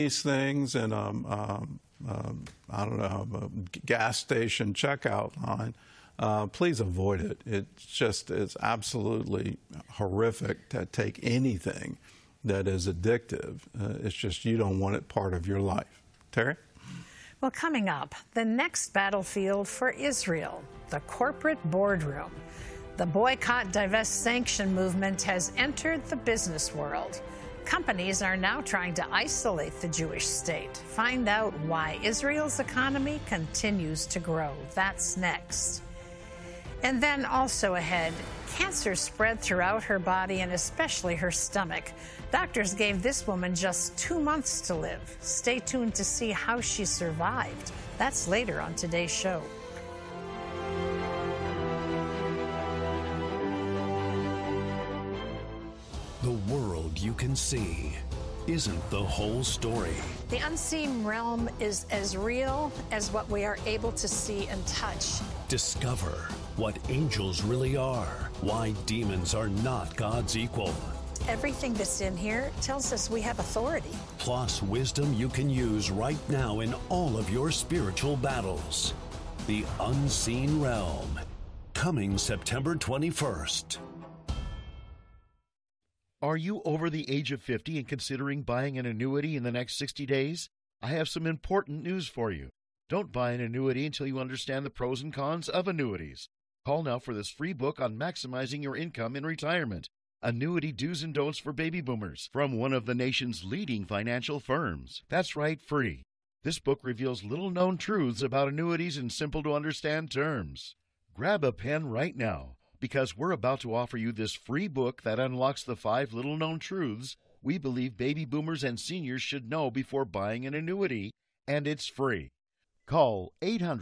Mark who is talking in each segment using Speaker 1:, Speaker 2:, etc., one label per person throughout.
Speaker 1: these things in I don't know, a gas station checkout line, please avoid it. It's absolutely horrific to take anything that is addictive. It's just you don't want it part of your life. Terry?
Speaker 2: Well, coming up, the next battlefield for Israel, the corporate boardroom. The boycott, divest, sanction movement has entered the business world. Companies are now trying to isolate the Jewish state. Find out why Israel's economy continues to grow. That's next. And then also ahead, cancer spread throughout her body and especially her stomach. Doctors gave this woman just 2 months to live. Stay tuned to see how she survived. That's later on today's show.
Speaker 3: The world you can see isn't the whole story.
Speaker 2: The unseen realm is as real as what we are able to see and touch.
Speaker 3: Discover what angels really are, why demons are not God's equal.
Speaker 2: Everything that's in here tells us we have authority.
Speaker 3: Plus wisdom you can use right now in all of your spiritual battles. The Unseen Realm, coming September 21st.
Speaker 4: Are you over the age of 50 and considering buying an annuity in the next 60 days? I have some important news for you. Don't buy an annuity until you understand the pros and cons of annuities. Call now for this free book on maximizing your income in retirement. Annuity Do's and Don'ts for Baby Boomers from one of the nation's leading financial firms. That's right, free. This book reveals little-known truths about annuities in simple-to-understand terms. Grab a pen right now, because we're about to offer you this free book that unlocks the 5 little-known truths we believe baby boomers and seniors should know before buying an annuity, and it's free. Call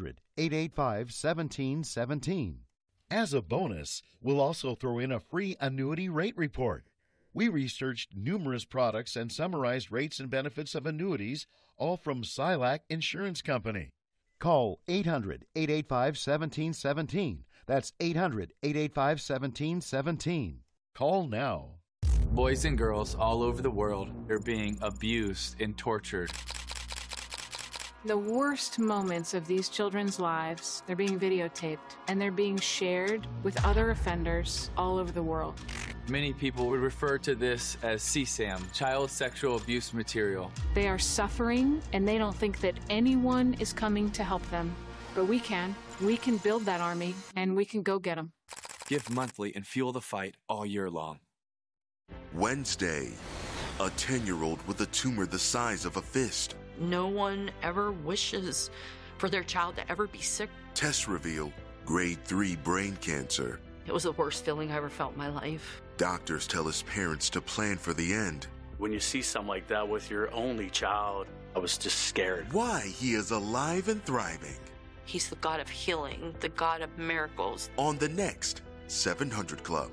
Speaker 4: 800-885-1717. As a bonus, we'll also throw in a free annuity rate report. We researched numerous products and summarized rates and benefits of annuities, all from Silac Insurance Company. Call 800-885-1717. That's 800-885-1717. Call now.
Speaker 5: Boys and girls all over the world are being abused and tortured.
Speaker 6: The worst moments of these children's lives, they're being videotaped and they're being shared with other offenders all over the world.
Speaker 5: Many people would refer to this as CSAM, child sexual abuse material.
Speaker 6: They are suffering and they don't think that anyone is coming to help them. But we can. We can build that army and we can go get them.
Speaker 5: Give monthly and fuel the fight all year long.
Speaker 7: Wednesday, a 10-year-old with a tumor the size of a fist.
Speaker 8: No one ever wishes for their child to ever be sick.
Speaker 7: Tests reveal grade 3 brain cancer.
Speaker 8: It was the worst feeling I ever felt in my life.
Speaker 7: Doctors tell his parents to plan for the end.
Speaker 9: When you see something like that with your only child, I was just scared.
Speaker 7: Why he is alive and thriving.
Speaker 8: He's the God of healing, the God of miracles.
Speaker 7: On the next 700 Club.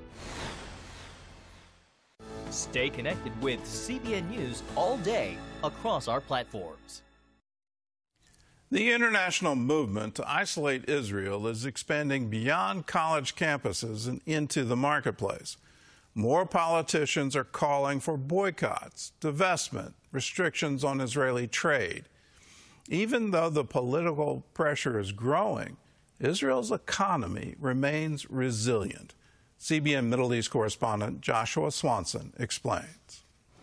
Speaker 10: Stay connected with CBN News all day across our platforms.
Speaker 1: The international movement to isolate Israel is expanding beyond college campuses and into the marketplace. More politicians are calling for boycotts, divestment, restrictions on Israeli trade. Even though the political pressure is growing, Israel's economy remains resilient. CBN Middle East correspondent Joshua Swanson explains.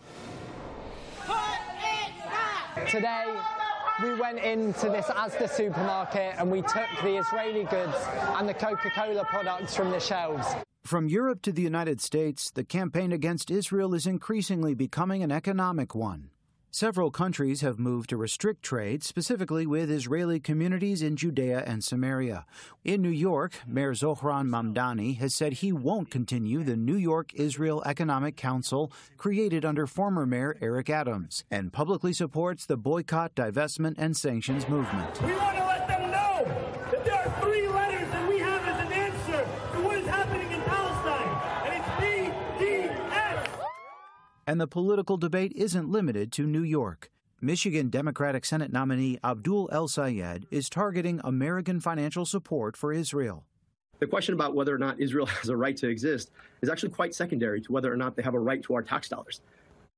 Speaker 11: Today, we went into this Asda supermarket and we took the Israeli goods and the Coca-Cola products from the shelves.
Speaker 12: From Europe to the United States, the campaign against Israel is increasingly becoming an economic one. Several countries have moved to restrict trade, specifically with Israeli communities in Judea and Samaria. In New York, Mayor Zohran Mamdani has said he won't continue the New York Israel Economic Council created under former Mayor Eric Adams, and publicly supports the boycott, divestment, and sanctions movement.
Speaker 13: We want to let them know that there are 3 letters that we have as an answer to what is happening in Palestine, and it's BDS.
Speaker 12: And the political debate isn't limited to New York. Michigan Democratic Senate nominee Abdul El-Sayed is targeting American financial support for Israel.
Speaker 14: The question about whether or not Israel has a right to exist is actually quite secondary to whether or not they have a right to our tax dollars.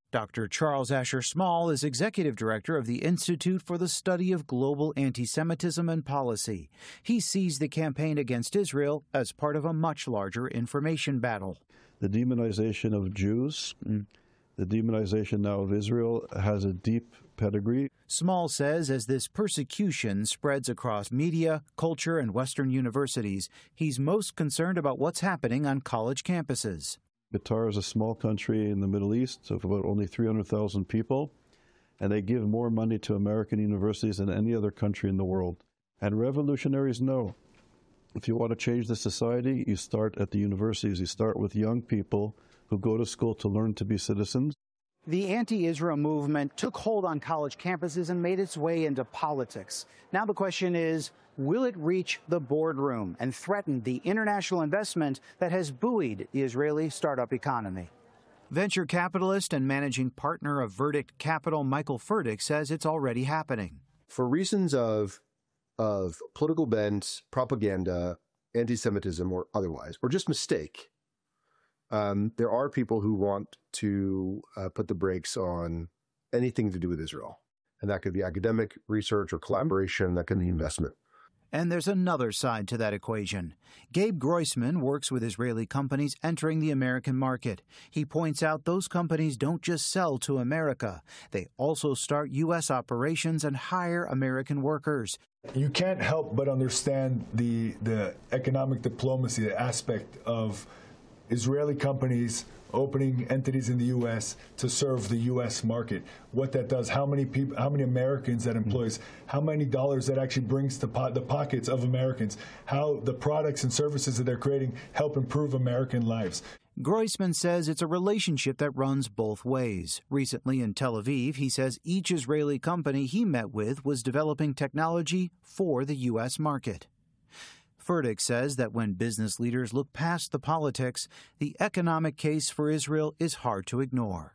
Speaker 12: Dr. Charles Asher Small is executive director of the Institute for the Study of Global Anti-Semitism and Policy. He sees the campaign against Israel as part of a much larger information battle.
Speaker 14: The demonization of Jews, the demonization now of Israel has a deep pedigree.
Speaker 12: Small says as this persecution spreads across media, culture, and Western universities, he's most concerned about what's happening on college campuses.
Speaker 14: Qatar is a small country in the Middle East of about only 300,000 people, and they give more money to American universities than any other country in the world. And revolutionaries know, if you want to change the society, you start at the universities. You start with young people who go to school to learn to be citizens.
Speaker 12: The anti-Israel movement took hold on college campuses and made its way into politics. Now the question is, will it reach the boardroom and threaten the international investment that has buoyed the Israeli startup economy? Venture capitalist and managing partner of Verdict Capital, Michael Furtick, says it's already happening.
Speaker 15: For reasons of political bent, propaganda, anti-Semitism or otherwise, or just mistake, there are people who want to put the brakes on anything to do with Israel. And that could be academic research or collaboration, that could be investment.
Speaker 12: And there's another side to that equation. Gabe Groisman works with Israeli companies entering the American market. He points out those companies don't just sell to America. They also start U.S. operations and hire American workers.
Speaker 16: You can't help but understand the economic diplomacy aspect of Israeli companies opening entities in the U.S. to serve the U.S. market. What that does, how many people, how many Americans that employs, how many dollars that actually brings to the pockets of Americans, how the products and services that they're creating help improve American lives.
Speaker 12: Groisman says it's a relationship that runs both ways. Recently in Tel Aviv, he says each Israeli company he met with was developing technology for the U.S. market. Furtick says that when business leaders look past the politics, the economic case for Israel is hard to ignore.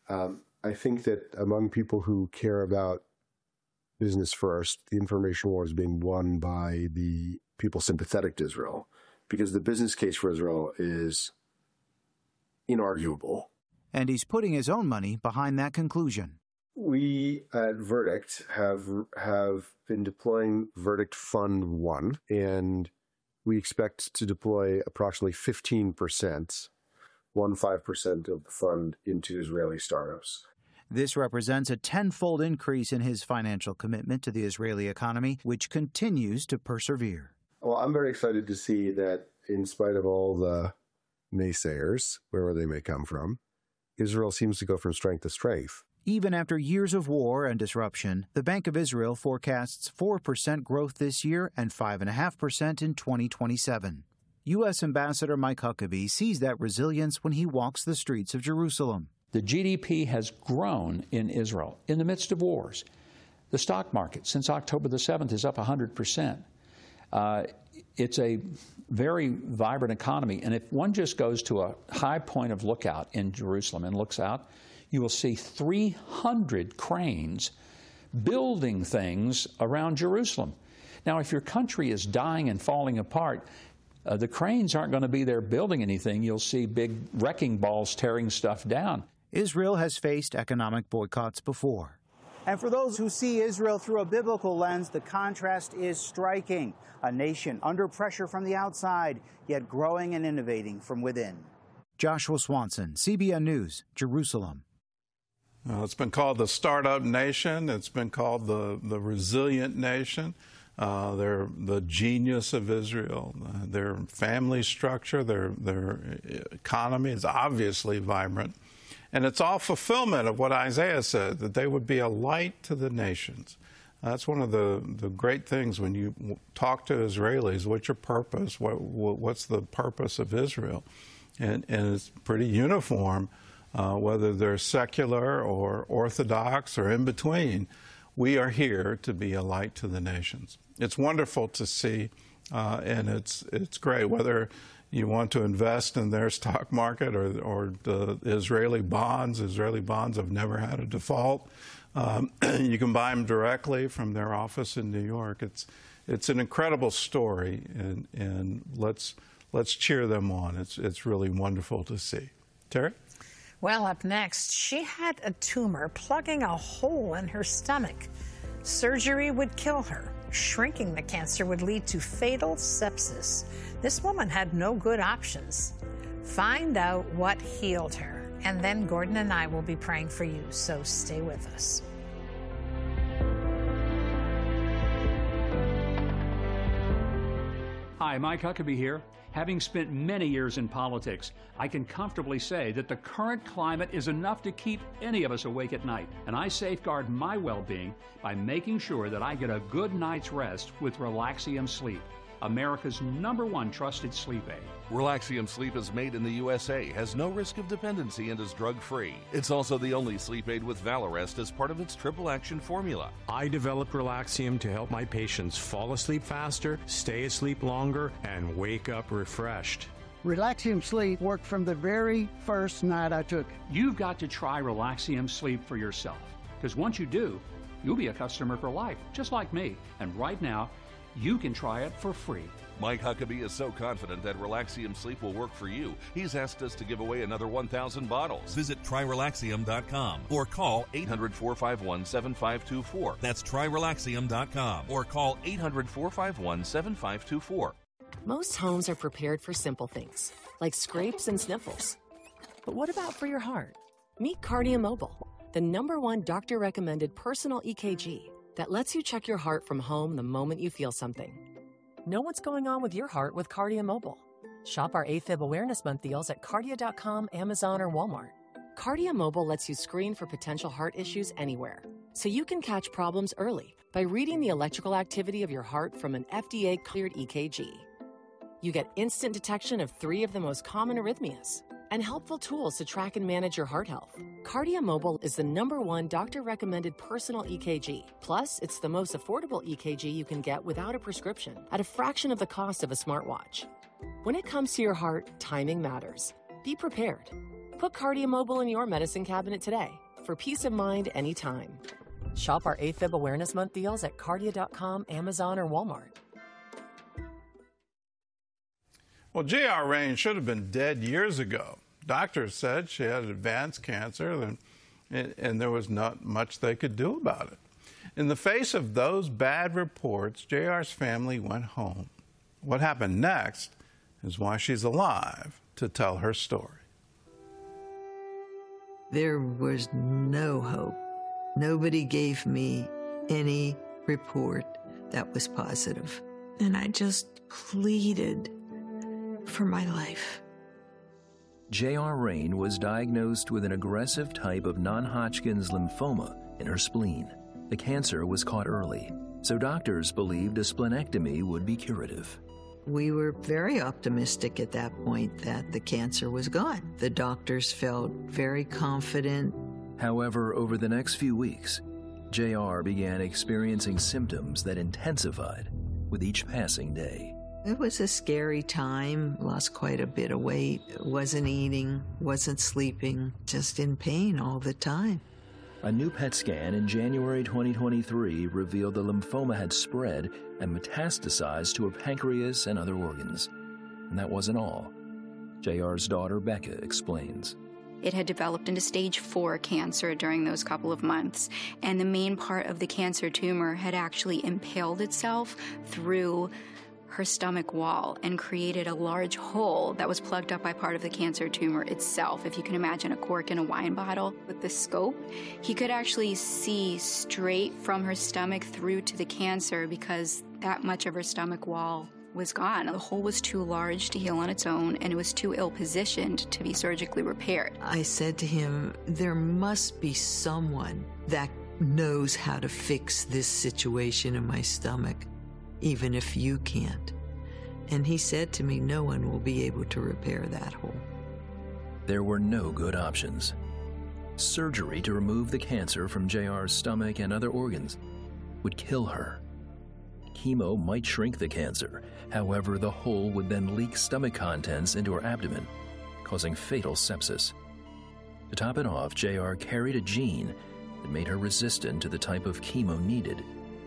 Speaker 15: I think that among people who care about business first, the information war is being won by the people sympathetic to Israel, because the business case for Israel is inarguable.
Speaker 12: And he's putting his own money behind that conclusion.
Speaker 15: We at Verdict have been deploying Verdict Fund 1, and we expect to deploy approximately 15%, 15% of the fund into Israeli startups.
Speaker 12: This represents a tenfold increase in his financial commitment to the Israeli economy, which continues to persevere.
Speaker 15: Well, I'm very excited to see that in spite of all the naysayers, wherever they may come from, Israel seems to go from strength to strength.
Speaker 12: Even after years of war and disruption, the Bank of Israel forecasts 4% growth this year and 5.5% in 2027. U.S. Ambassador Mike Huckabee sees that resilience when he walks the streets of Jerusalem.
Speaker 17: The GDP has grown in Israel in the midst of wars. The stock market since October the 7th is up 100%. It's a very vibrant economy. And if one just goes to a high point of lookout in Jerusalem and looks out, you will see 300 cranes building things around Jerusalem. Now, if your country is dying and falling apart, the cranes aren't going to be there building anything. You'll see big wrecking balls tearing stuff down.
Speaker 12: Israel has faced economic boycotts before.
Speaker 18: And for those who see Israel through a biblical lens, the contrast is striking. A nation under pressure from the outside, yet growing and innovating from within.
Speaker 12: Joshua Swanson, CBN News, Jerusalem.
Speaker 1: It's been called the startup nation. It's been called the resilient nation. They're the genius of Israel. Their family structure, their economy is obviously vibrant. And it's all fulfillment of what Isaiah said, that they would be a light to the nations. That's one of the great things when you talk to Israelis. What's your purpose? What's the purpose of Israel? And it's pretty uniform. Whether they're secular or Orthodox or in between, we are here to be a light to the nations. It's wonderful to see, and it's great. Whether you want to invest in their stock market or the Israeli bonds have never had a default. You can buy them directly from their office in New York. It's an incredible story, and let's cheer them on. It's really wonderful to see. Terry?
Speaker 2: Well, up next, she had a tumor plugging a hole in her stomach. Surgery would kill her. Shrinking the cancer would lead to fatal sepsis. This woman had no good options. Find out what healed her. And then Gordon and I will be praying for you, so stay with us.
Speaker 17: Hi, Mike Huckabee here. Having spent many years in politics, I can comfortably say that the current climate is enough to keep any of us awake at night. And I safeguard my well-being by making sure that I get a good night's rest with Relaxium Sleep, America's #1 trusted sleep aid.
Speaker 19: Relaxium Sleep is made in the USA, has no risk of dependency, and is drug-free. It's also the only sleep aid with Valarest as part of its triple-action formula.
Speaker 20: I developed Relaxium to help my patients fall asleep faster, stay asleep longer, and wake up refreshed.
Speaker 21: Relaxium Sleep worked from the very first night I took it.
Speaker 17: You've got to try Relaxium Sleep for yourself, because once you do, you'll be a customer for life, just like me. And right now, you can try it for free.
Speaker 19: Mike Huckabee is so confident that Relaxium Sleep will work for you, he's asked us to give away another 1,000 bottles. Visit TryRelaxium.com or call 800-451-7524. That's TryRelaxium.com or call 800-451-7524.
Speaker 22: Most homes are prepared for simple things, like scrapes and sniffles. But what about for your heart? Meet Cardia Mobile, the #1 doctor-recommended personal EKG that lets you check your heart from home the moment you feel something. Know what's going on with your heart with Cardia Mobile. Shop our AFib Awareness Month deals at Cardia.com, Amazon, or Walmart. Cardia Mobile lets you screen for potential heart issues anywhere, so you can catch problems early by reading the electrical activity of your heart from an FDA-cleared EKG. You get instant detection of 3 of the most common arrhythmias and helpful tools to track and manage your heart health. Cardia Mobile is the #1 doctor-recommended personal EKG. Plus, it's the most affordable EKG you can get without a prescription at a fraction of the cost of a smartwatch. When it comes to your heart, timing matters. Be prepared. Put Cardia Mobile in your medicine cabinet today for peace of mind anytime. Shop our AFib Awareness Month deals at Cardia.com, Amazon, or Walmart.
Speaker 1: Well, J.R. Rain should have been dead years ago. Doctors said she had advanced cancer, and there was not much they could do about it. In the face of those bad reports, J.R.'s family went home. What happened next is why she's alive to tell her story.
Speaker 23: There was no hope. Nobody gave me any report that was positive. And I just pleaded for my life.
Speaker 24: J.R. Rain was diagnosed with an aggressive type of non-Hodgkin's lymphoma in her spleen. The cancer was caught early, so doctors believed a splenectomy would be curative.
Speaker 23: We were very optimistic at that point that the cancer was gone. The doctors felt very confident.
Speaker 24: However, over the next few weeks, J.R. began experiencing symptoms that intensified with each passing day.
Speaker 23: It was a scary time, lost quite a bit of weight, wasn't eating, wasn't sleeping, just in pain all the time.
Speaker 24: A new PET scan in January 2023 revealed the lymphoma had spread and metastasized to her pancreas and other organs. And that wasn't all. J.R.'s daughter, Becca, explains.
Speaker 25: It had developed into stage 4 cancer during those couple of months, and the main part of the cancer tumor had actually impaled itself through her stomach wall and created a large hole that was plugged up by part of the cancer tumor itself. If you can imagine a cork in a wine bottle. With the scope, he could actually see straight from her stomach through to the cancer because that much of her stomach wall was gone. The hole was too large to heal on its own, and it was too ill-positioned to be surgically repaired.
Speaker 23: I said to him, there must be someone that knows how to fix this situation in my stomach, even if you can't. And he said to me, no one will be able to repair that hole.
Speaker 24: There were no good options. Surgery to remove the cancer from J.R.'s stomach and other organs would kill her. Chemo might shrink the cancer. However, the hole would then leak stomach contents into her abdomen, causing fatal sepsis. To top it off, J.R. carried a gene that made her resistant to the type of chemo needed.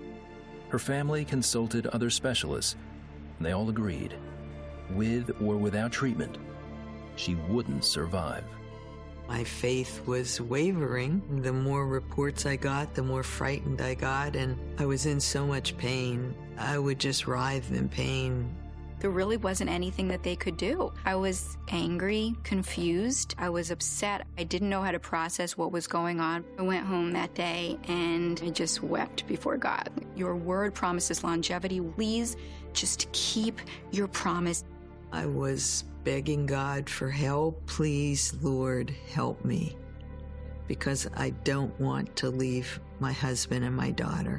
Speaker 24: Her family consulted other specialists, and they all agreed, with or without treatment, she wouldn't survive.
Speaker 23: My faith was wavering. The more reports I got, the more frightened I got, and I was in so much pain. I would just writhe in pain.
Speaker 25: There really wasn't anything that they could do. I was angry, confused. I was upset. I didn't know how to process what was going on. I went home that day and I just wept before God. Your word promises longevity. Please just keep your promise.
Speaker 23: I was begging God for help. Please, Lord, help me. Because I don't want to leave my husband and my daughter.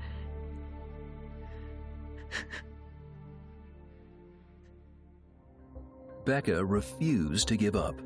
Speaker 24: Becca refused to give up.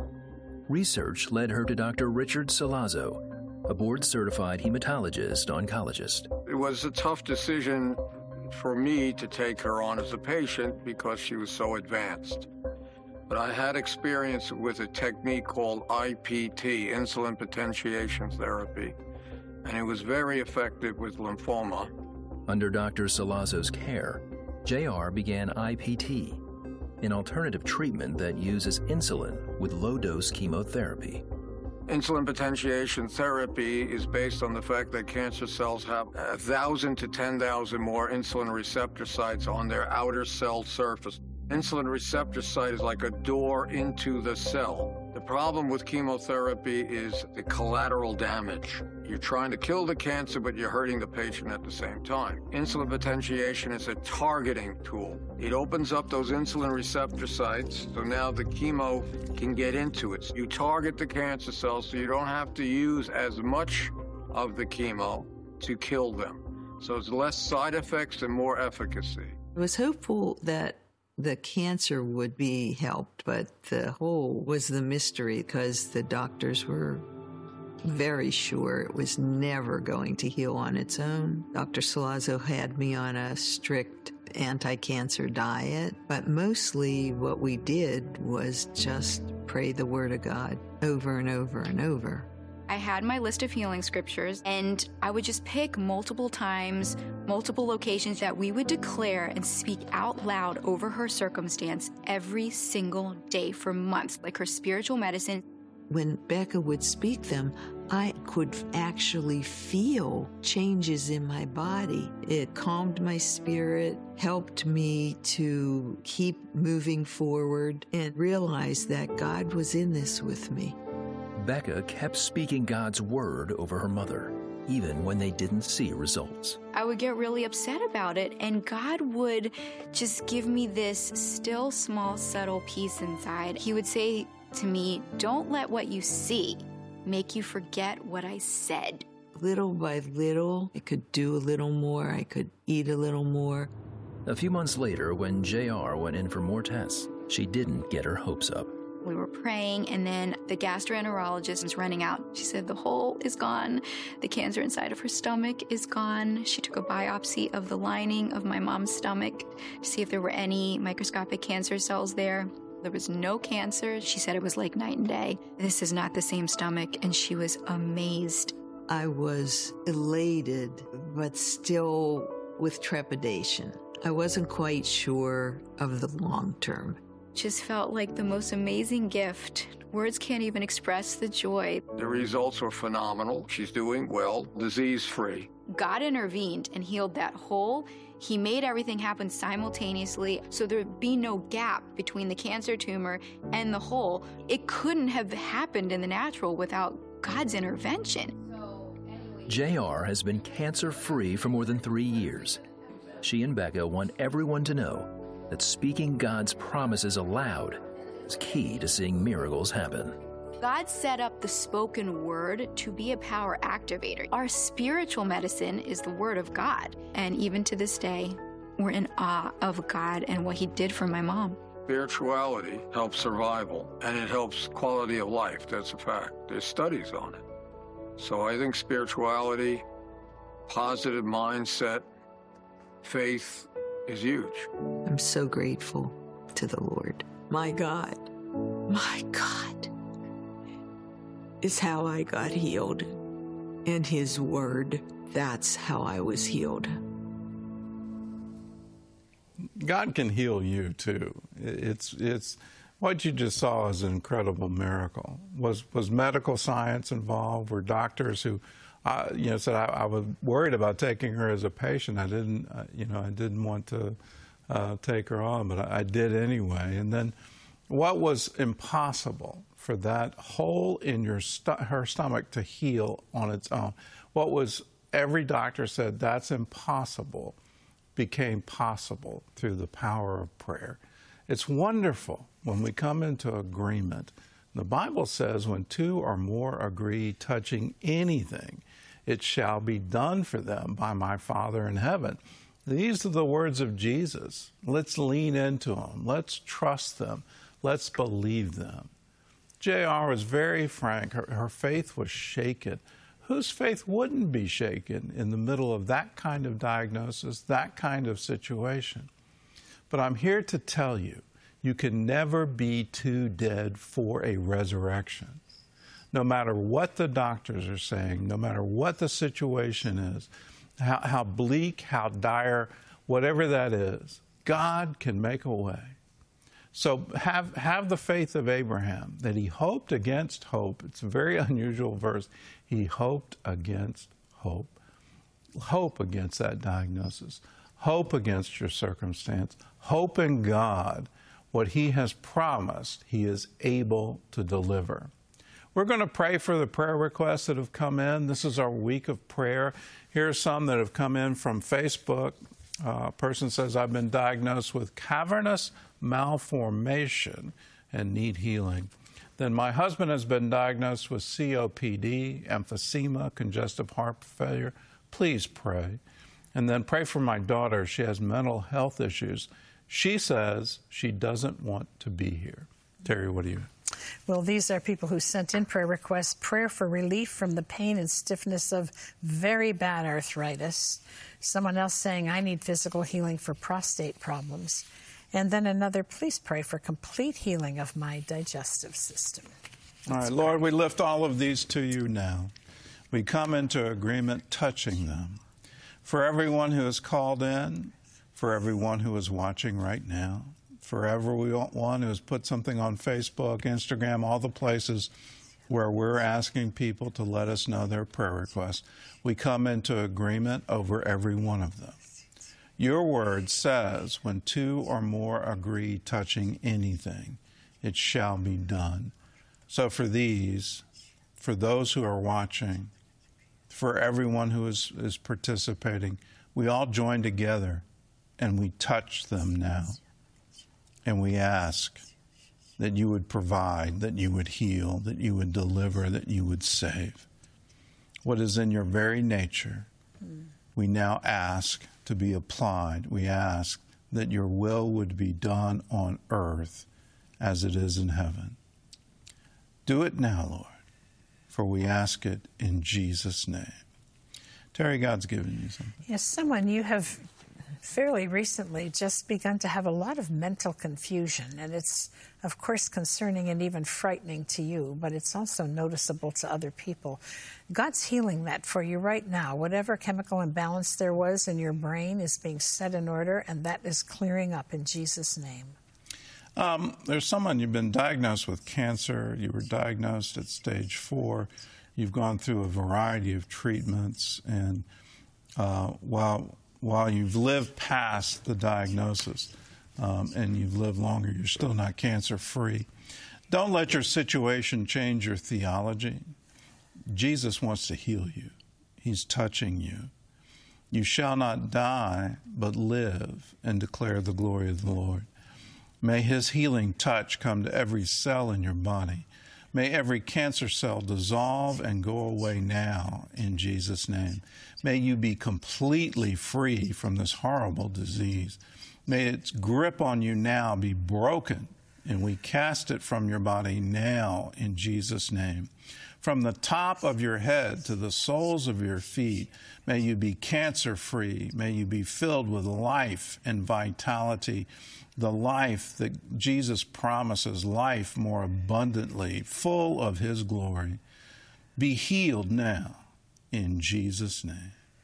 Speaker 24: Research led her to Dr. Richard Salazzo, a board-certified hematologist-oncologist.
Speaker 3: It was a tough decision for me to take her on as a patient because she was so advanced. But I had experience with a technique called IPT, insulin potentiation therapy, and it was very effective with lymphoma.
Speaker 24: Under Dr. Salazzo's care, JR began IPT, an alternative treatment that uses insulin with low-dose chemotherapy.
Speaker 3: Insulin potentiation therapy is based on the fact that cancer cells have 1,000 to 10,000 more insulin receptor sites on their outer cell surface. Insulin receptor site is like a door into the cell. The problem with chemotherapy is the collateral damage. You're trying to kill the cancer, but you're hurting the patient at the same time. Insulin potentiation is a targeting tool. It opens up those insulin receptor sites, so now the chemo can get into it. You target the cancer cells, so you don't have to use as much of the chemo to kill them. So it's less side effects and more efficacy.
Speaker 23: I was hopeful that the cancer would be helped, but the whole was the mystery because the doctors were very sure it was never going to heal on its own. Dr. Salazzo had me on a strict anti-cancer diet, but mostly what we did was just pray the word of God over and over and over.
Speaker 25: I had my list of healing scriptures, and I would just pick multiple times, multiple locations that we would declare and speak out loud over her circumstance every single day for months, like her spiritual medicine.
Speaker 23: When Becca would speak them, I could actually feel changes in my body. It calmed my spirit, helped me to keep moving forward, and realize that God was in this with me.
Speaker 24: Becca kept speaking God's word over her mother, even when they didn't see results.
Speaker 25: I would get really upset about it, and God would just give me this still, small, subtle peace inside. He would say to me, "Don't let what you see make you forget what I said."
Speaker 23: Little by little, I could do a little more, I could eat a little more.
Speaker 24: A few months later, when JR went in for more tests, she didn't get her hopes up.
Speaker 25: We were praying, and then the gastroenterologist was running out. She said the hole is gone. The cancer inside of her stomach is gone. She took a biopsy of the lining of my mom's stomach to see if there were any microscopic cancer cells there. There was no cancer. She said it was like night and day. This is not the same stomach, and she was amazed.
Speaker 23: I was elated, but still with trepidation. I wasn't quite sure of the long term.
Speaker 25: Just felt like the most amazing gift. Words can't even express the joy.
Speaker 3: The results were phenomenal. She's doing well, disease-free.
Speaker 25: God intervened and healed that hole. He made everything happen simultaneously, so there'd be no gap between the cancer tumor and the hole. It couldn't have happened in the natural without God's intervention.
Speaker 24: JR has been cancer-free for more than 3 years. She and Becca want everyone to know that speaking God's promises aloud is key to seeing miracles happen.
Speaker 25: God set up the spoken word to be a power activator. Our spiritual medicine is the word of God. And even to this day, we're in awe of God and what he did for my mom.
Speaker 3: Spirituality helps survival, and it helps quality of life. That's a fact. There's studies on it. So I think spirituality, positive mindset, faith is huge.
Speaker 23: I'm so grateful to the Lord. My God is how I got healed. And his word, that's how I was healed.
Speaker 1: God can heal you too. It's What you just saw is an incredible miracle. Was medical science involved? Were doctors who, said I was worried about taking her as a patient. I didn't, I didn't want to take her on, but I did anyway. And then, what was impossible for that hole in her stomach to heal on its own? What was every doctor said that's impossible became possible through the power of prayer. It's wonderful when we come into agreement. The Bible says when two or more agree touching anything, it shall be done for them by my Father in heaven. These are the words of Jesus. Let's lean into them. Let's trust them. Let's believe them. J.R. was very frank. Her faith was shaken. Whose faith wouldn't be shaken in the middle of that kind of diagnosis, that kind of situation? But I'm here to tell you, you can never be too dead for a resurrection. No matter what the doctors are saying, no matter what the situation is, how bleak, how dire, whatever that is, God can make a way. So have the faith of Abraham, that he hoped against hope. It's a very unusual verse. He hoped against hope. Hope against that diagnosis. Hope against your circumstance. Hope in God. What he has promised, he is able to deliver. We're going to pray for the prayer requests that have come in. This is our week of prayer. Here are some that have come in from Facebook. A person says, I've been diagnosed with cavernous malformation and need healing. Then my husband has been diagnosed with COPD, emphysema, congestive heart failure. Please pray. And then pray for my daughter. She has mental health issues. She says she doesn't want to be here. Terry, what do you?
Speaker 2: Well, these are people who sent in prayer requests. Prayer for relief from the pain and stiffness of very bad arthritis. Someone else saying, I need physical healing for prostate problems. And then another, please pray for complete healing of my digestive system.
Speaker 1: All right, Lord, we lift all of these to you now. We come into agreement touching them. For everyone who has called in, for everyone who is watching right now, for everyone who has put something on Facebook, Instagram, all the places where we're asking people to let us know their prayer requests, we come into agreement over every one of them. Your word says, when two or more agree touching anything, it shall be done. So for these, for those who are watching, for everyone who is participating, we all join together and we touch them now. And we ask that you would provide, that you would heal, that you would deliver, that you would save. What is in your very nature, we now ask to be applied. We ask that your will would be done on earth as it is in heaven. Do it now, Lord, for we ask it in Jesus' name. Terry, God's given you something.
Speaker 2: Yes, someone you have fairly recently just begun to have a lot of mental confusion, and it's, of course, concerning and even frightening to you, but it's also noticeable to other people. God's healing that for you right now. Whatever chemical imbalance there was in your brain is being set in order, and that is clearing up in Jesus' name.
Speaker 1: There's someone, you've been diagnosed with cancer. You were diagnosed at stage 4. You've gone through a variety of treatments, and while you've lived past the diagnosis and you've lived longer, you're still not cancer-free. Don't let your situation change your theology. Jesus wants to heal you. He's touching you. You shall not die, but live and declare the glory of the Lord. May his healing touch come to every cell in your body. May every cancer cell dissolve and go away now in Jesus' name. May you be completely free from this horrible disease. May its grip on you now be broken, and we cast it from your body now in Jesus' name. From the top of your head to the soles of your feet, may you be cancer-free. May you be filled with life and vitality, the life that Jesus promises, life more abundantly, full of his glory. Be healed now in Jesus' name.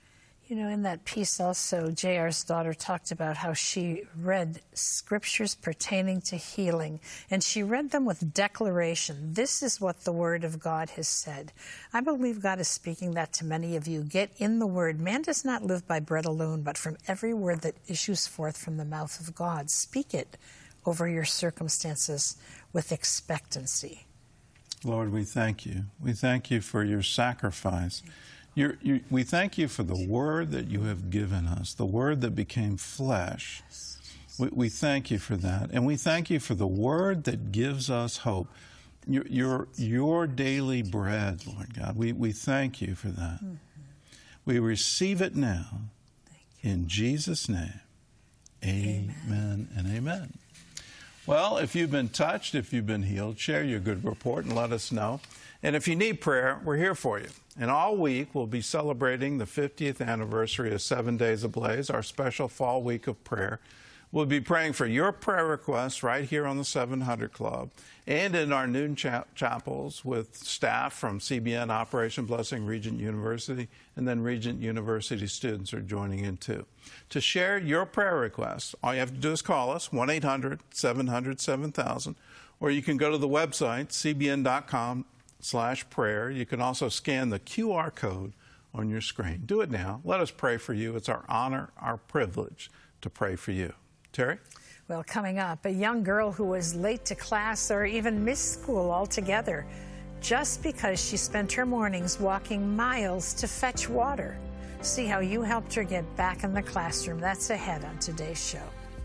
Speaker 2: You know, in that piece also, J.R.'s daughter talked about how she read scriptures pertaining to healing, and she read them with declaration. This is what the Word of God has said. I believe God is speaking that to many of you. Get in the Word. Man does not live by bread alone, but from every word that issues forth from the mouth of God. Speak it over your circumstances with expectancy.
Speaker 1: Lord, we thank you. We thank you for your sacrifice. We thank you for the Word that you have given us, the Word that became flesh. We thank you for that. And we thank you for the Word that gives us hope. Your daily bread, Lord God. We thank you for that. Mm-hmm. We receive it now in Jesus' name. Amen and amen. Well, if you've been touched, if you've been healed, share your good report and let us know. And if you need prayer, we're here for you. And all week, we'll be celebrating the 50th anniversary of 7 Days Ablaze, our special fall week of prayer. We'll be praying for your prayer requests right here on the 700 Club and in our noon chapels with staff from CBN, Operation Blessing, Regent University, and then Regent University students are joining in too. To share your prayer requests, all you have to do is call us, 1-800-700-7000, or you can go to the website, cbn.com/prayer. You can also scan the QR code on your screen. Do it now. Let us pray for you. It's our honor, our privilege to pray for you. Terry?
Speaker 2: Well, coming up, a young girl who was late to class or even missed school altogether just because she spent her mornings walking miles to fetch water. See how you helped her get back in the classroom. That's ahead on today's show.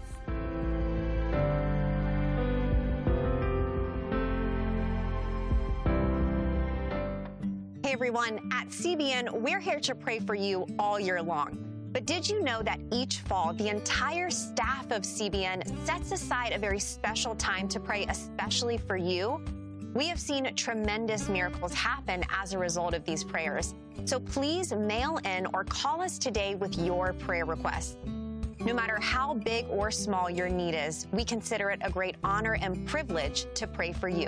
Speaker 4: Hey everyone, at CBN, we're here to pray for you all year long. But did you know that each fall, the entire staff of CBN sets aside a very special time to pray especially for you? We have seen tremendous miracles happen as a result of these prayers. So please mail in or call us today with your prayer requests. No matter how big or small your need is, we consider it a great honor and privilege to pray for you.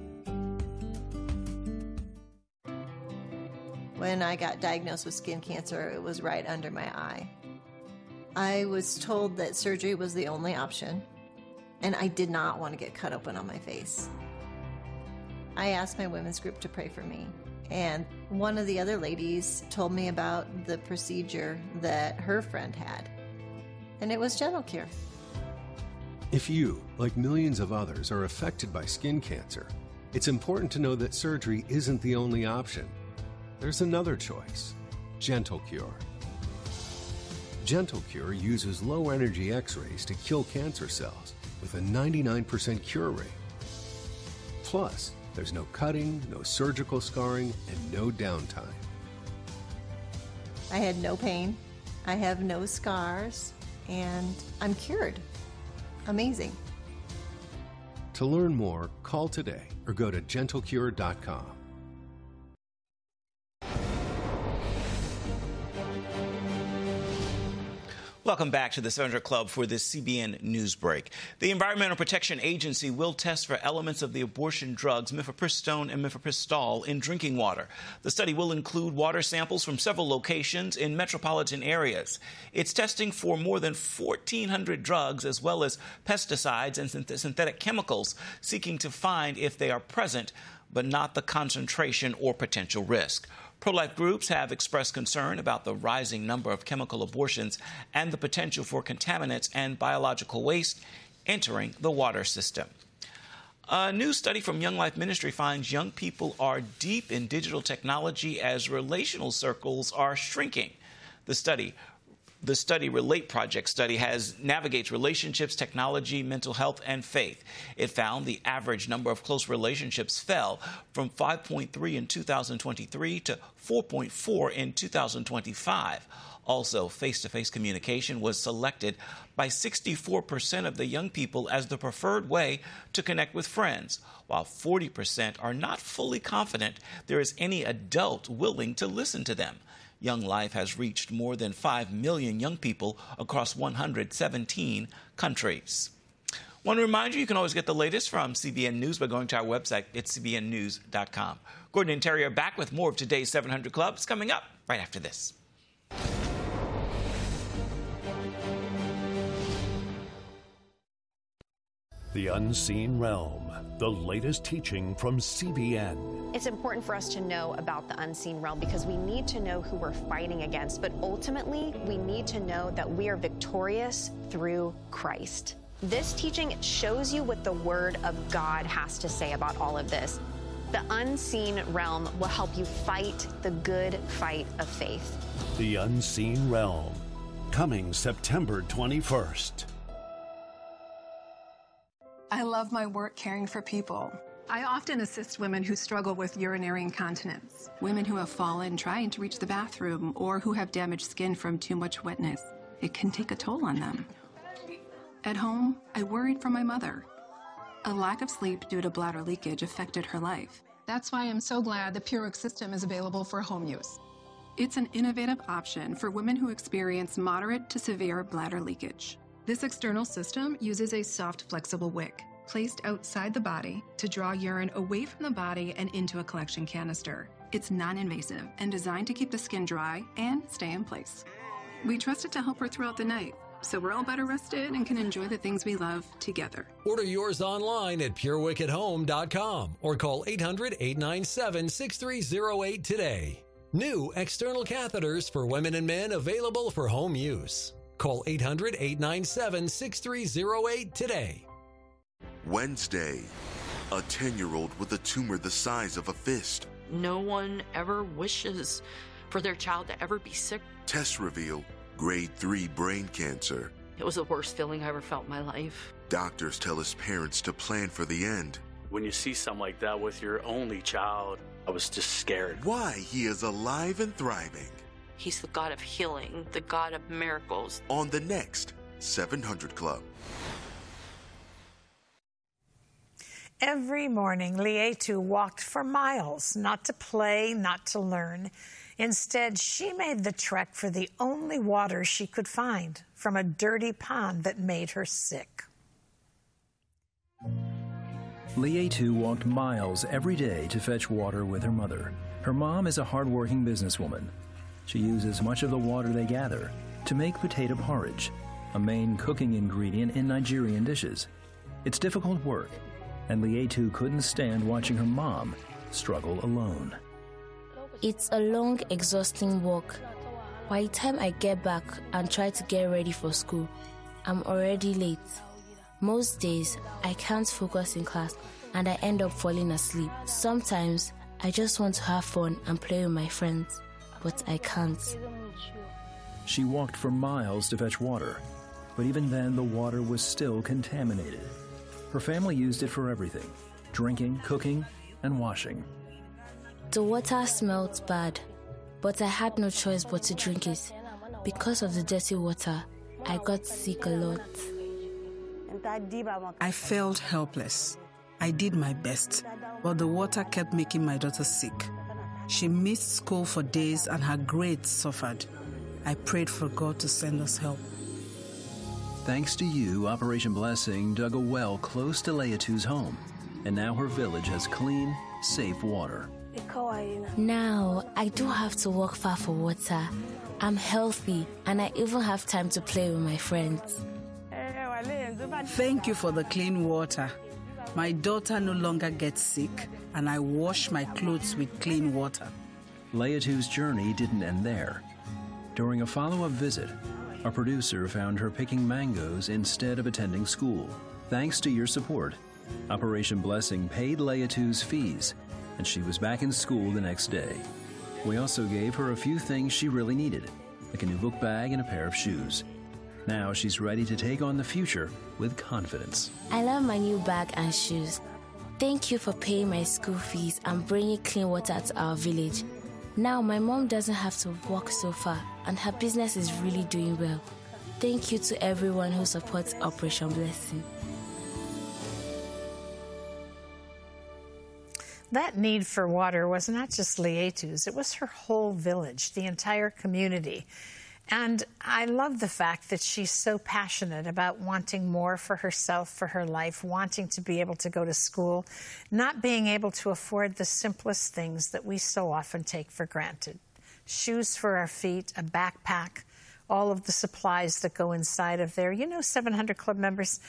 Speaker 5: When I got diagnosed with skin cancer, it was right under my eye. I was told that surgery was the only option, and I did not want to get cut open on my face. I asked my women's group to pray for me, and one of the other ladies told me about the procedure that her friend had, and it was Gentle Cure.
Speaker 6: If you, like millions of others, are affected by skin cancer, it's important to know that surgery isn't the only option. There's another choice, Gentle Cure. Gentle Cure uses low-energy X-rays to kill cancer cells with a 99% cure rate. Plus, there's no cutting, no surgical scarring, and no downtime.
Speaker 5: I had no pain, I have no scars, and I'm cured. Amazing.
Speaker 6: To learn more, call today or go to gentlecure.com.
Speaker 8: Welcome back to the 700 Club for this CBN News Break. The Environmental Protection Agency will test for elements of the abortion drugs mifepristone and mifepristol in drinking water. The study will include water samples from several locations in metropolitan areas. It's testing for more than 1,400 drugs as well as pesticides and synthetic chemicals, seeking to find if they are present but not the concentration or potential risk. Pro-life groups have expressed concern about the rising number of chemical abortions and the potential for contaminants and biological waste entering the water system. A new study from Young Life Ministry finds young people are deep in digital technology as relational circles are shrinking. The study Relate Project study navigates relationships, technology, mental health, and faith. It found the average number of close relationships fell from 5.3 in 2023 to 4.4 in 2025. Also, face-to-face communication was selected by 64% of the young people as the preferred way to connect with friends, while 40% are not fully confident there is any adult willing to listen to them. Young Life has reached more than 5 million young people across 117 countries. I want to remind you can always get the latest from CBN News by going to our website at cbnnews.com. Gordon and Terry are back with more of today's 700 Club. It's coming up right after this.
Speaker 7: The Unseen Realm, the latest teaching from CBN.
Speaker 4: It's important for us to know about the unseen realm because we need to know who we're fighting against, but ultimately we need to know that we are victorious through Christ. This teaching shows you what the Word of God has to say about all of this. The unseen realm will help you fight the good fight of faith.
Speaker 7: The Unseen Realm, coming September 21st.
Speaker 9: I love my work caring for people. I often assist women who struggle with urinary incontinence, women who have fallen trying to reach the bathroom, or who have damaged skin from too much wetness. It can take a toll on them. At home, I worried for my mother. A lack of sleep due to bladder leakage affected her life. That's why I'm so glad the PureWick system is available for home use. It's an innovative option for women who experience moderate to severe bladder leakage. This external system uses a soft, flexible wick placed outside the body to draw urine away from the body and into a collection canister. It's non-invasive and designed to keep the skin dry and stay in place. We trust it to help her throughout the night, so we're all better rested and can enjoy the things we love together.
Speaker 10: Order yours online at PureWickAtHome.com or call 800-897-6308 today. New external catheters for women and men available for home use. Call 800-897-6308 today.
Speaker 11: Wednesday, a 10-year-old with a tumor the size of a fist.
Speaker 13: No one ever wishes for their child to ever be sick.
Speaker 11: Tests reveal grade 3 brain cancer.
Speaker 13: It was the worst feeling I ever felt in my life.
Speaker 11: Doctors tell his parents to plan for the end.
Speaker 26: When you see something like that with your only child, I was just scared.
Speaker 11: Why he is alive and thriving.
Speaker 13: He's the God of healing, the God of miracles.
Speaker 11: On the next 700 Club.
Speaker 2: Every morning, Lietu walked for miles, not to play, not to learn. Instead, she made the trek for the only water she could find from a dirty pond that made her sick.
Speaker 24: Lietu walked miles every day to fetch water with her mother. Her mom is a hardworking businesswoman. She uses much of the water they gather to make potato porridge, a main cooking ingredient in Nigerian dishes. It's difficult work, and Lietu couldn't stand watching her mom struggle alone.
Speaker 27: It's a long, exhausting walk. By the time I get back and try to get ready for school, I'm already late. Most days, I can't focus in class and I end up falling asleep. Sometimes, I just want to have fun and play with my friends, but I can't.
Speaker 24: She walked for miles to fetch water, but even then the water was still contaminated. Her family used it for everything: drinking, cooking, and washing.
Speaker 27: The water smelled bad, but I had no choice but to drink it. Because of the dirty water, I got sick a lot.
Speaker 28: I felt helpless. I did my best, but the water kept making my daughter sick. She missed school for days and her grades suffered. I prayed for God to send us help.
Speaker 24: Thanks to you, Operation Blessing dug a well close to Lietu's home, and now her village has clean, safe water.
Speaker 27: Now, I don't have to walk far for water. I'm healthy, and I even have time to play with my friends.
Speaker 28: Thank you for the clean water. My daughter no longer gets sick, and I wash my clothes with clean water.
Speaker 24: Lietu's journey didn't end there. During a follow-up visit, our producer found her picking mangoes instead of attending school. Thanks to your support, Operation Blessing paid Lietu's fees, and she was back in school the next day. We also gave her a few things she really needed, like a new book bag and a pair of shoes. Now she's ready to take on the future with confidence.
Speaker 27: I love my new bag and shoes. Thank you for paying my school fees and bringing clean water to our village. Now my mom doesn't have to walk so far, and her business is really doing well. Thank you to everyone who supports Operation Blessing.
Speaker 2: That need for water was not just Lietu's, it was her whole village, the entire community. And I love the fact that she's so passionate about wanting more for herself, for her life, wanting to be able to go to school, not being able to afford the simplest things that we so often take for granted. Shoes for our feet, a backpack, all of the supplies that go inside of there. You know, 700 Club members,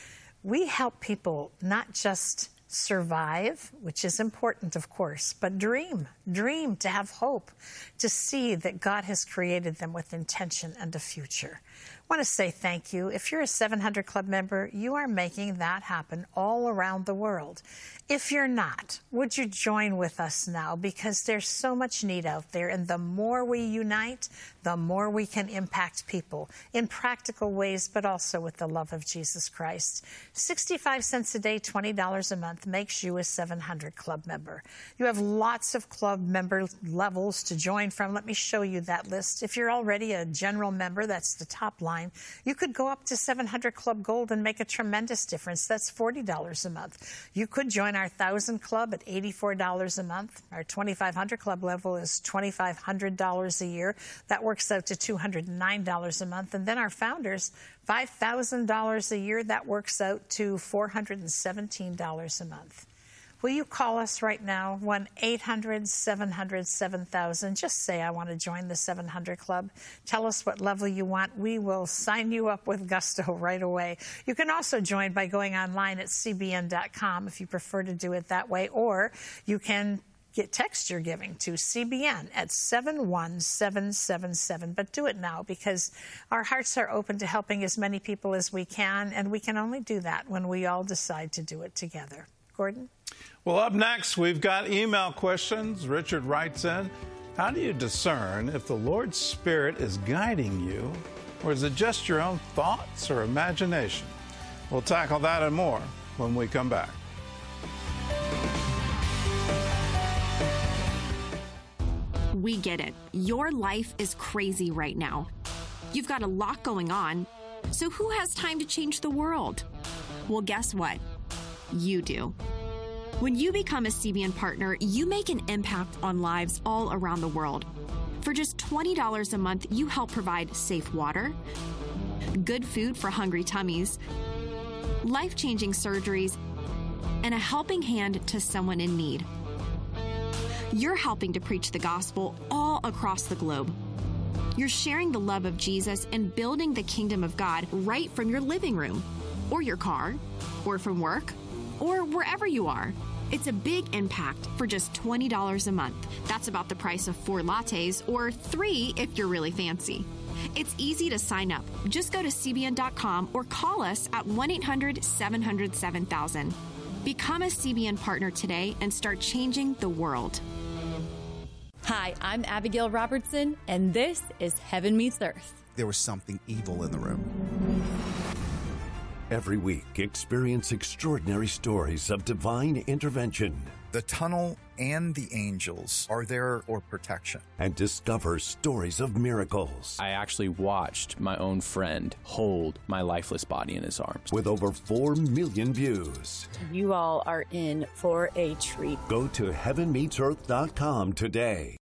Speaker 2: We help people not just survive, which is important, of course, but dream, to have hope, to see that God has created them with intention and a future. I want to say thank you. If you're a 700 Club member, you are making that happen all around the world. If you're not, would you join with us now? Because there's so much need out there, and the more we unite, the more we can impact people in practical ways, but also with the love of Jesus Christ. 65 cents a day, $20 a month makes you a 700 Club member. You have lots of club member levels to join from. Let me show you that list. If you're already a general member, that's the top line. You could go up to 700 Club Gold and make a tremendous difference. That's $40 a month. You could join our 1,000 Club at $84 a month. Our 2,500 Club level is $2,500 a year. That works out to $209 a month. And then our founders, $5,000 a year. That works out to $417 a month. Will you call us right now, 1-800-700-7000. Just say, I want to join the 700 Club. Tell us what level you want. We will sign you up with gusto right away. You can also join by going online at cbn.com if you prefer to do it that way, or you can text your giving to CBN at 71777. But do it now, because our hearts are open to helping as many people as we can, and we can only do that when we all decide to do it together. Gordon?
Speaker 1: Well, up next, we've got email questions. Richard writes in, how do you discern if the Lord's Spirit is guiding you, or is it just your own thoughts or imagination? We'll tackle that and more when we come back.
Speaker 12: We get it. Your life is crazy right now. You've got a lot going on. So who has time to change the world? Well, guess what? You do. When you become a CBN partner, you make an impact on lives all around the world. For just $20 a month, you help provide safe water, good food for hungry tummies, life-changing surgeries, and a helping hand to someone in need. You're helping to preach the gospel all across the globe. You're sharing the love of Jesus and building the kingdom of God right from your living room, or your car, or from work, or wherever you are. It's a big impact for just $20 a month. That's about the price of 4 lattes, or 3 if you're really fancy. It's easy to sign up. Just go to cbn.com or call us at 1-800-700-7000. Become a CBN partner today and start changing the world.
Speaker 14: Hi, I'm Abigail Robertson, and this is Heaven Meets Earth.
Speaker 15: There was something evil in the room.
Speaker 7: Every week, experience extraordinary stories of divine intervention.
Speaker 16: The tunnel and the angels are there for protection.
Speaker 7: And discover stories of miracles.
Speaker 17: I actually watched my own friend hold my lifeless body in his arms.
Speaker 7: With over 4 million views.
Speaker 14: You all are in for a treat.
Speaker 7: Go to heavenmeetsearth.com today.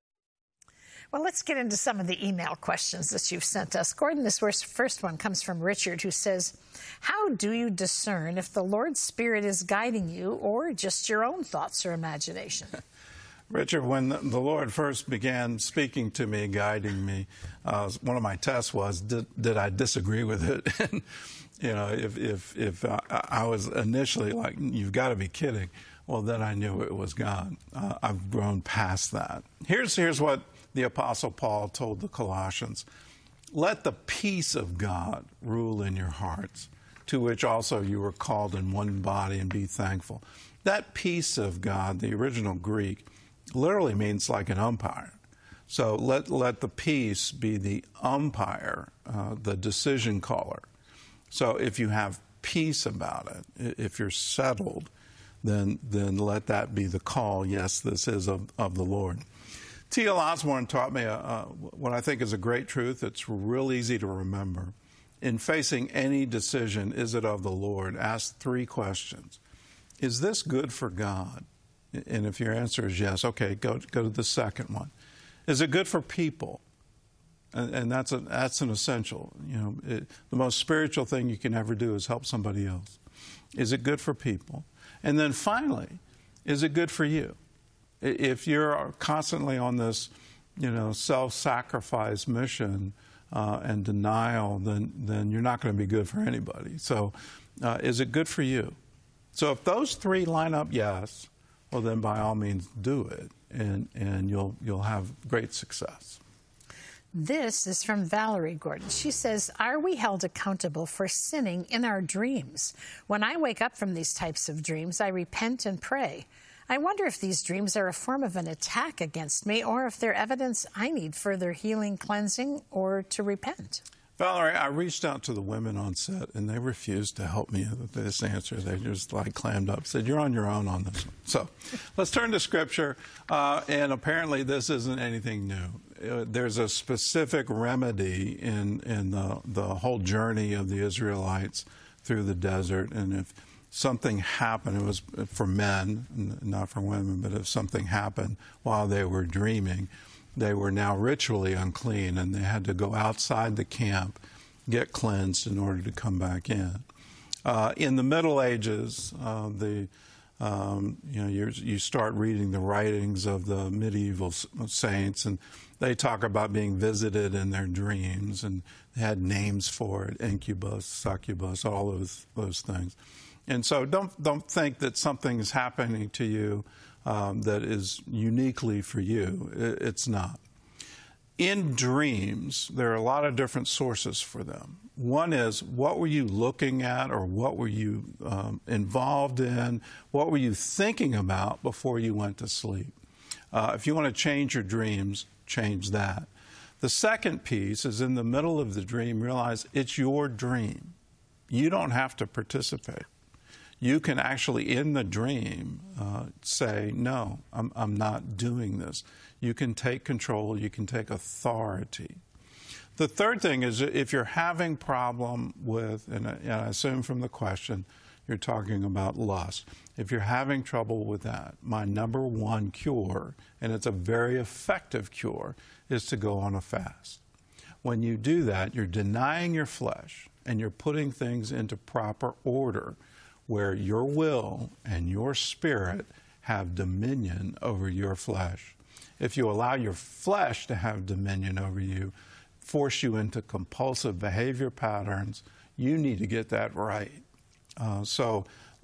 Speaker 2: Well, let's get into some of the email questions that you've sent us. Gordon, this first one comes from Richard, who says, how do you discern if the Lord's Spirit is guiding you or just your own thoughts or imagination?
Speaker 1: Richard, when the Lord first began speaking to me, guiding me, one of my tests was, did I disagree with it? And, you know, if I was initially like, you've got to be kidding, well, then I knew it was God. I've grown past that. Here's what the Apostle Paul told the Colossians. Let the peace of God rule in your hearts, to which also you were called in one body, and be thankful. That peace of God, the original Greek, literally means like an umpire. So let the peace be the umpire, the decision caller. So if you have peace about it, if you're settled, then let that be the call. Yes, this is of the Lord. T.L. Osborne taught me what I think is a great truth. It's real easy to remember. In facing any decision, is it of the Lord? Ask 3 questions. Is this good for God? And if your answer is yes, okay, go to the second one. Is it good for people? And that's an essential. You know, the most spiritual thing you can ever do is help somebody else. Is it good for people? And then finally, is it good for you? If you're constantly on this, you know, self-sacrifice mission and denial, then you're not going to be good for anybody. So Is it good for you? So if those three line up yes, well then by all means do it, and you'll have great success.
Speaker 2: This is from Valerie Gordon. She says, are we held accountable for sinning in our dreams? When I wake up from these types of dreams, I repent and pray. I wonder if these dreams are a form of an attack against me, or if they're evidence I need further healing, cleansing, or to repent.
Speaker 1: Valerie, I reached out to the women on set, and they refused to help me with this answer. They just clammed up, said, you're on your own on this one. So let's turn to Scripture, and apparently this isn't anything new. There's a specific remedy in the whole journey of the Israelites through the desert, and if something happened, it was for men, not for women, but if something happened while they were dreaming, they were now ritually unclean, and they had to go outside the camp, get cleansed in order to come back in. In the Middle Ages, you start reading the writings of the medieval saints, and they talk about being visited in their dreams, and they had names for it: incubus, succubus, all those things. And so don't think that something is happening to you that is uniquely for you. It's not. In dreams, there are a lot of different sources for them. One is, what were you looking at, or what were you involved in? What were you thinking about before you went to sleep? If you want to change your dreams, change that. The second piece is, in the middle of the dream, realize it's your dream. You don't have to participate. You can actually, in the dream, say, no, I'm not doing this. You can take control. You can take authority. The third thing is, if you're having problem with, and I assume from the question, you're talking about lust. If you're having trouble with that, my number one cure, and it's a very effective cure, is to go on a fast. When you do that, you're denying your flesh, and you're putting things into proper order, where your will and your spirit have dominion over your flesh. If you allow your flesh to have dominion over you, force you into compulsive behavior patterns, you need to get that right. So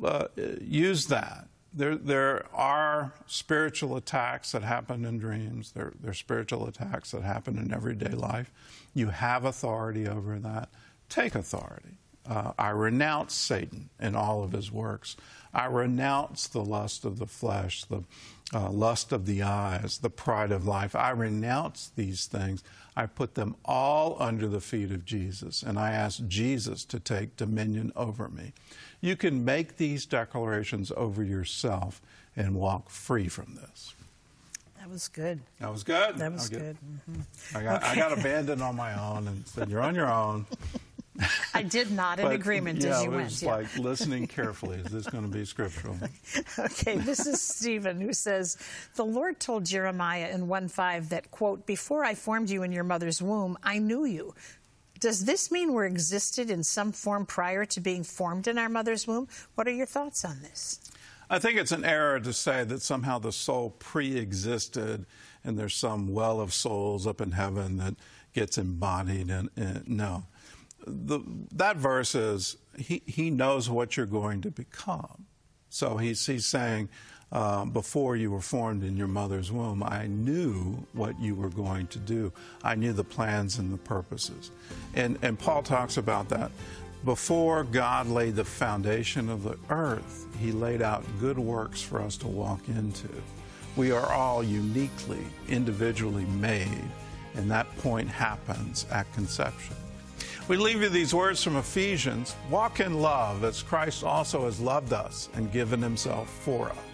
Speaker 1: use that. There are spiritual attacks that happen in dreams. There are spiritual attacks that happen in everyday life. You have authority over that. Take authority. I renounce Satan and all of his works. I renounce the lust of the flesh, the lust of the eyes, the pride of life. I renounce these things. I put them all under the feet of Jesus, and I ask Jesus to take dominion over me. You can make these declarations over yourself and walk free from this.
Speaker 2: That was good.
Speaker 1: That was good.
Speaker 2: That was good. Mm-hmm.
Speaker 1: I got abandoned on my own and said, you're on your own.
Speaker 2: I did nod in agreement as you went.
Speaker 1: It's like listening carefully. Is this going to be scriptural?
Speaker 2: Okay, this is Stephen, who says, the Lord told Jeremiah in 1:5 that, quote, before I formed you in your mother's womb, I knew you. Does this mean we're existed in some form prior to being formed in our mother's womb? What are your thoughts on this?
Speaker 1: I think it's an error to say that somehow the soul pre-existed and there's some well of souls up in heaven that gets embodied. No. That verse is, he knows what you're going to become. So he's saying, before you were formed in your mother's womb, I knew what you were going to do. I knew the plans and the purposes. And Paul talks about that. Before God laid the foundation of the earth, he laid out good works for us to walk into. We are all uniquely, individually made, and that point happens at conception. We leave you these words from Ephesians. Walk in love as Christ also has loved us and given himself for us.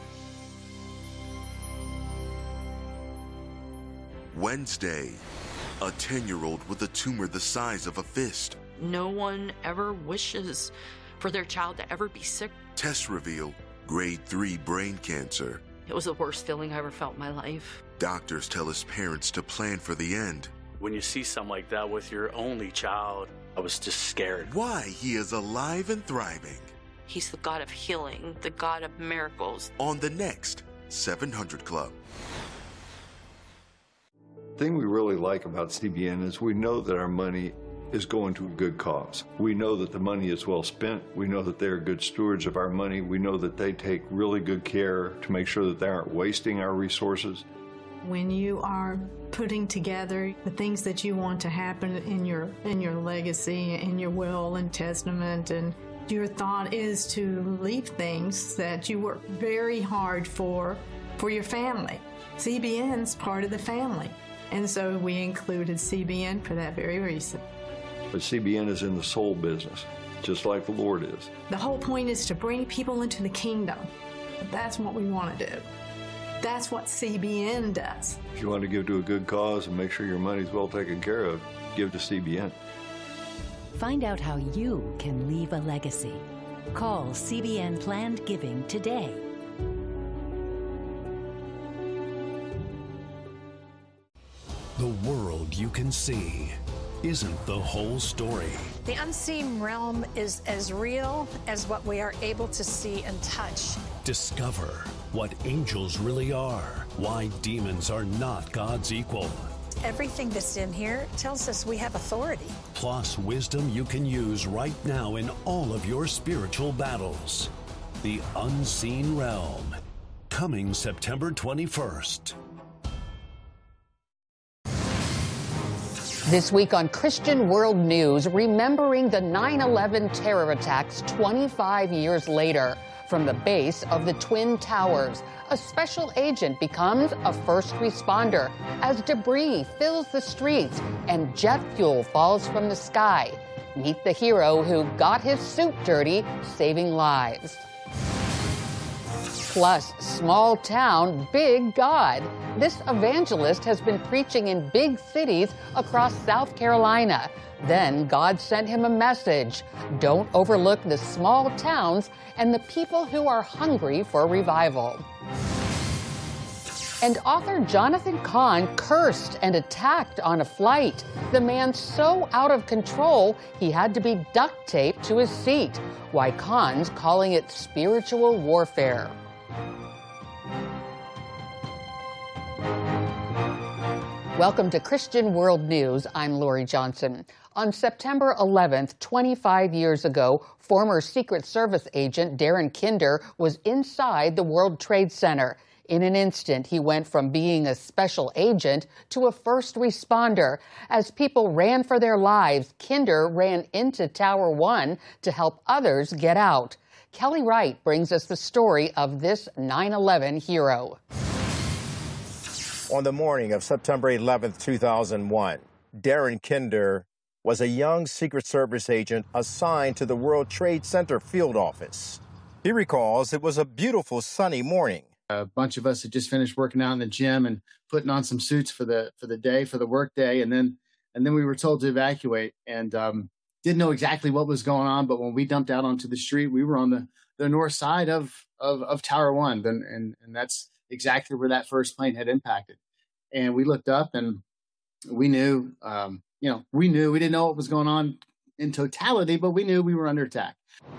Speaker 11: Wednesday, a 10-year-old with a tumor the size of a fist.
Speaker 13: No one ever wishes for their child to ever be sick.
Speaker 11: Tests reveal grade 3 brain cancer.
Speaker 13: It was the worst feeling I ever felt in my life.
Speaker 11: Doctors tell his parents to plan for the end.
Speaker 26: When you see something like that with your only child, I was just scared.
Speaker 11: Why he is alive and thriving.
Speaker 13: He's the God of healing, the God of miracles.
Speaker 11: On the next 700 Club.
Speaker 3: The thing we really like about CBN is we know that our money is going to a good cause. We know that the money is well spent. We know that they're good stewards of our money. We know that they take really good care to make sure that they aren't wasting our resources.
Speaker 18: When you are putting together the things that you want to happen in your legacy, in your will and testament, and your thought is to leave things that you work very hard for your family. CBN's part of the family. And so we included CBN for that very reason.
Speaker 3: But CBN is in the soul business, just like the Lord is.
Speaker 18: The whole point is to bring people into the kingdom. That's what we want to do. That's what CBN does.
Speaker 3: If you want to give to a good cause and make sure your money's well taken care of, give to CBN.
Speaker 19: Find out how you can leave a legacy. Call CBN Planned Giving today.
Speaker 7: The world you can see isn't the whole story.
Speaker 2: The unseen realm is as real as what we are able to see and touch.
Speaker 7: Discover what angels really are, why demons are not God's equal.
Speaker 2: Everything that's in here tells us we have authority.
Speaker 7: Plus wisdom you can use right now in all of your spiritual battles. The Unseen Realm, coming September 21st.
Speaker 20: This week on Christian World News, remembering the 9/11 terror attacks 25 years later. From the base of the Twin Towers, a special agent becomes a first responder as debris fills the streets and jet fuel falls from the sky. Meet the hero who got his suit dirty, saving lives. Plus, small town, big God. This evangelist has been preaching in big cities across South Carolina. Then God sent him a message. Don't overlook the small towns and the people who are hungry for revival. And author Jonathan Cahn cursed and attacked on a flight. The man so out of control, he had to be duct taped to his seat. Why Cahn's calling it spiritual warfare. Welcome to Christian World News. I'm Lori Johnson. On September 11th, 25 years ago, former Secret Service agent Darren Kinder was inside the World Trade Center. In an instant, he went from being a special agent to a first responder. As people ran for their lives, Kinder ran into Tower 1 to help others get out. Kelly Wright brings us the story of this 9/11 hero.
Speaker 21: On the morning of September 11th, 2001, Darren Kinder was a young Secret Service agent assigned to the World Trade Center field office. He recalls it was a beautiful sunny morning.
Speaker 22: A bunch of us had just finished working out in the gym and putting on some suits for the day, for the work day, and then we were told to evacuate and didn't know exactly what was going on. But when we dumped out onto the street, we were on the north side of Tower 1, and that's exactly where that first plane had impacted. And we looked up and we knew, we didn't know what was going on in totality, but we knew we were under attack.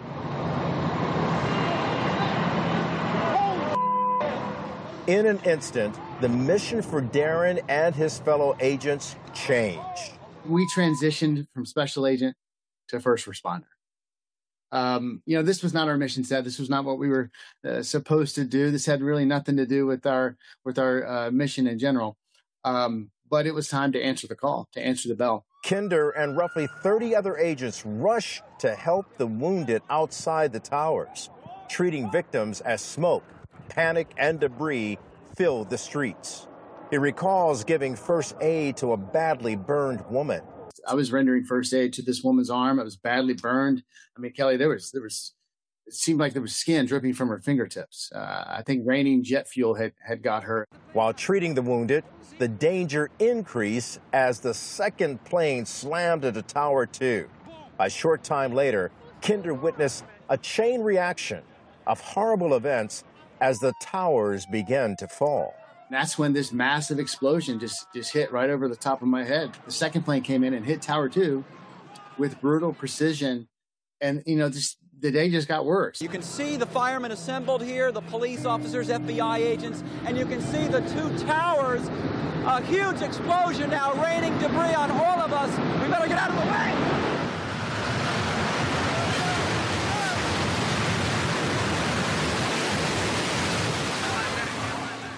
Speaker 21: In an instant, the mission for Darren and his fellow agents changed.
Speaker 22: We transitioned from special agent to first responder. This was not our mission set. This was not what we were supposed to do. This had really nothing to do with our mission in general. But it was time to answer the call, to answer the bell.
Speaker 21: Kinder and roughly 30 other agents rushed to help the wounded outside the towers, treating victims as smoke, panic, and debris filled the streets. He recalls giving first aid to a badly burned woman.
Speaker 22: I was rendering first aid to this woman's arm. It was badly burned. I mean, Kelly, it seemed like there was skin dripping from her fingertips. I think raining jet fuel had got her.
Speaker 21: While treating the wounded, the danger increased as the second plane slammed into Tower 2. A short time later, Kinder witnessed a chain reaction of horrible events as the towers began to fall.
Speaker 22: That's when this massive explosion just hit right over the top of my head. The second plane came in and hit Tower 2 with brutal precision. And, the day just got worse.
Speaker 23: You can see the firemen assembled here, the police officers, FBI agents, and you can see the two towers. A huge explosion now raining debris on all of us. We better get out of the way.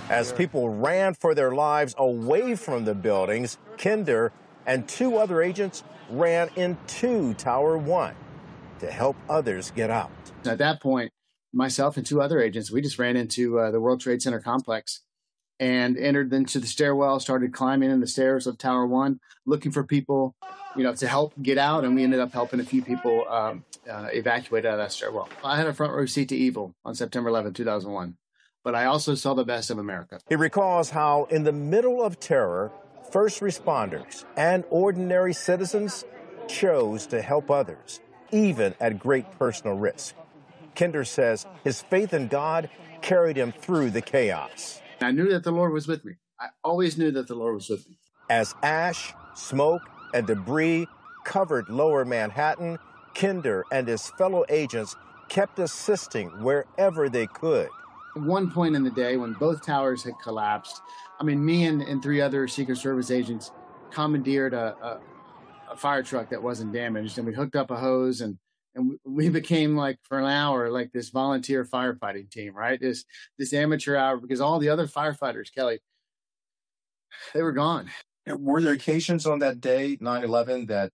Speaker 21: As people ran for their lives away from the buildings, Kinder and 2 other agents ran into Tower 1 to help others get out.
Speaker 22: At that point, myself and 2 other agents, we just ran into the World Trade Center complex and entered into the stairwell, started climbing in the stairs of Tower 1, looking for people, to help get out. And we ended up helping a few people evacuate out of that stairwell. I had a front row seat to evil on September 11, 2001. But I also saw the best of America.
Speaker 21: He recalls how in the middle of terror, first responders and ordinary citizens chose to help others, even at great personal risk. Kinder says his faith in God carried him through the chaos.
Speaker 22: I knew that the Lord was with me. I always knew that the Lord was with me.
Speaker 21: As ash, smoke, and debris covered lower Manhattan, Kinder and his fellow agents kept assisting wherever they could.
Speaker 22: At one point in the day when both towers had collapsed, me and 3 other Secret Service agents commandeered a fire truck that wasn't damaged, and we hooked up a hose, and we became, for an hour, this volunteer firefighting team, right? This amateur hour, because all the other firefighters, Kelly, they were gone.
Speaker 21: Were there occasions on that day, 9/11, that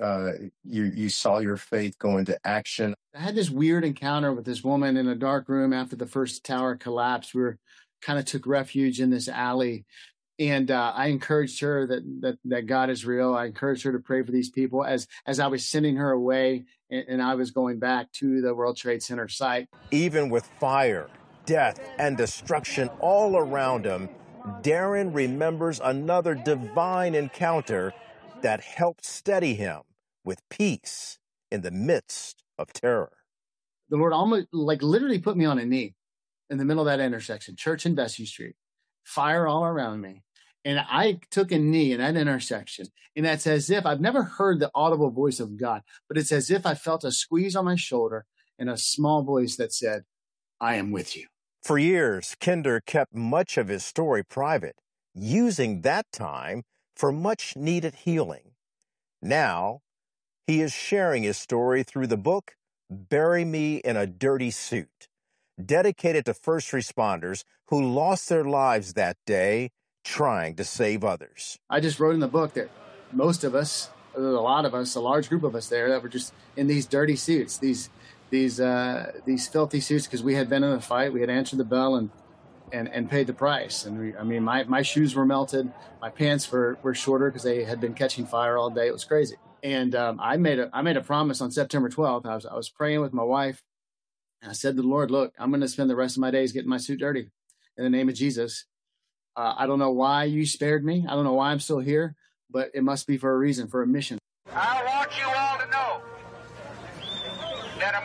Speaker 21: you saw your faith go into action?
Speaker 22: I had this weird encounter with this woman in a dark room after the first tower collapsed. We kind of took refuge in this alley. And I encouraged her that God is real. I encouraged her to pray for these people as I was sending her away and I was going back to the World Trade Center site.
Speaker 21: Even with fire, death, and destruction all around him, Darren remembers another divine encounter that helped steady him with peace in the midst of terror.
Speaker 22: The Lord almost literally put me on a knee in the middle of that intersection, Church and Vesey Street, fire all around me. And I took a knee in that intersection. And that's as if I've never heard the audible voice of God, but it's as if I felt a squeeze on my shoulder and a small voice that said, I am with you.
Speaker 21: For years, Kinder kept much of his story private, using that time for much needed healing. Now, he is sharing his story through the book, Bury Me in a Dirty Suit, dedicated to first responders who lost their lives that day trying to save others.
Speaker 22: I just wrote in the book that most of us, a lot of us, a large group of us there, that were just in these dirty suits, these filthy suits, because we had been in a fight, we had answered the bell and paid the price. And my shoes were melted, my pants were shorter because they had been catching fire all day. It was crazy. And I made a promise on September 12th. I was praying with my wife, and I said to the Lord, look, I'm going to spend the rest of my days getting my suit dirty in the name of Jesus. I don't know why you spared me. I don't know why I'm still here, but it must be for a reason, for a mission.
Speaker 4: I want you all to know that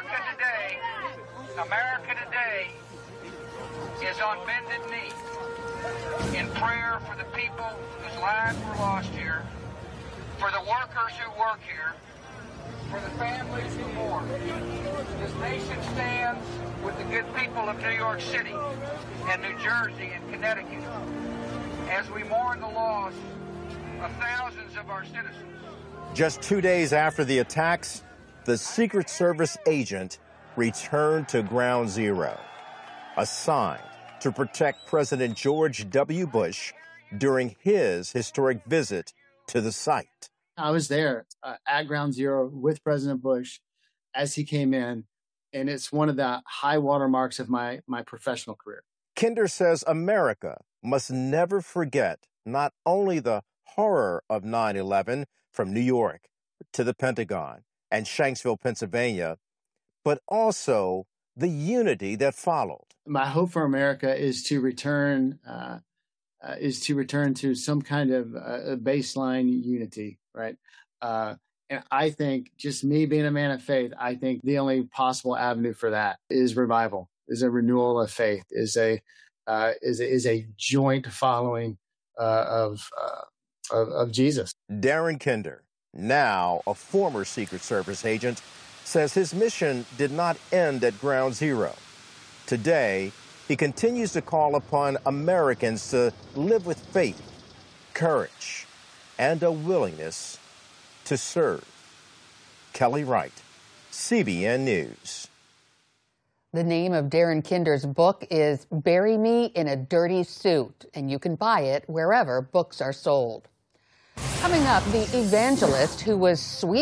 Speaker 4: America today is on bended knee in prayer for the people whose lives were lost here, for the workers who work here, for the families who mourn. This nation stands with the good people of New York City and New Jersey and Connecticut as we mourn the loss of thousands of our citizens.
Speaker 21: Just 2 days after the attacks, the Secret Service agent returned to Ground Zero, assigned to protect President George W. Bush during his historic visit to the site.
Speaker 22: I was there at Ground Zero with President Bush as he came in, and it's one of the high water marks of my professional career.
Speaker 21: Kinder says America must never forget not only the horror of 9/11 from New York to the Pentagon and Shanksville, Pennsylvania, but also the unity that followed.
Speaker 22: My hope for America is to return to some kind of a baseline unity, right? And I think, just me being a man of faith, I think the only possible avenue for that is revival, is a renewal of faith, is a joint following of Jesus.
Speaker 21: Darren Kinder, now a former Secret Service agent, says his mission did not end at Ground Zero. Today, he continues to call upon Americans to live with faith, courage, and a willingness to serve. Kelly Wright, CBN News.
Speaker 20: The name of Darren Kinder's book is Bury Me in a Dirty Suit, and you can buy it wherever books are sold. Coming up, the evangelist who was sweet